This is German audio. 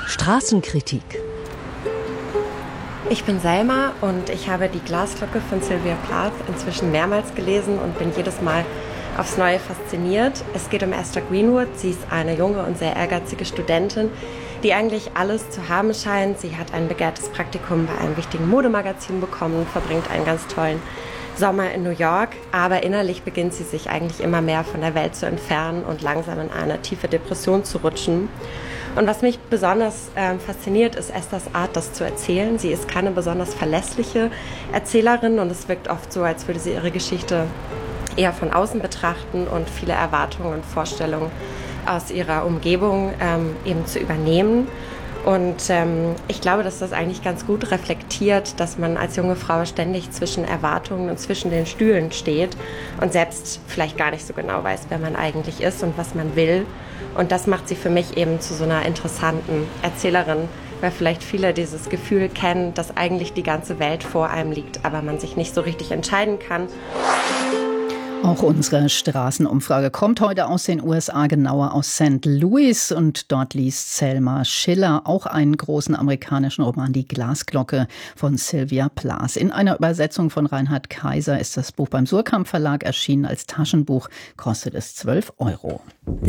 Straßenkritik. Ich bin Selma und ich habe die Glasglocke von Sylvia Plath inzwischen mehrmals gelesen und bin jedes Mal aufs Neue fasziniert. Es geht um Esther Greenwood. Sie ist eine junge und sehr ehrgeizige Studentin, die eigentlich alles zu haben scheint. Sie hat ein begehrtes Praktikum bei einem wichtigen Modemagazin bekommen und verbringt einen ganz tollen Sommer in New York. Aber innerlich beginnt sie sich eigentlich immer mehr von der Welt zu entfernen und langsam in eine tiefe Depression zu rutschen. Und was mich besonders fasziniert, ist Esthers Art, das zu erzählen. Sie ist keine besonders verlässliche Erzählerin und es wirkt oft so, als würde sie ihre Geschichte eher von außen betrachten und viele Erwartungen und Vorstellungen aus ihrer Umgebung eben zu übernehmen. Und ich glaube, dass das eigentlich ganz gut reflektiert, dass man als junge Frau ständig zwischen Erwartungen und zwischen den Stühlen steht und selbst vielleicht gar nicht so genau weiß, wer man eigentlich ist und was man will. Und das macht sie für mich eben zu so einer interessanten Erzählerin, weil vielleicht viele dieses Gefühl kennen, dass eigentlich die ganze Welt vor einem liegt, aber man sich nicht so richtig entscheiden kann. Auch unsere Straßenumfrage kommt heute aus den USA, genauer aus St. Louis. Und dort liest Selma Schiller auch einen großen amerikanischen Roman, Die Glasglocke von Sylvia Plath. In einer Übersetzung von Reinhard Kaiser ist das Buch beim Suhrkamp Verlag erschienen als Taschenbuch, kostet es 12 €.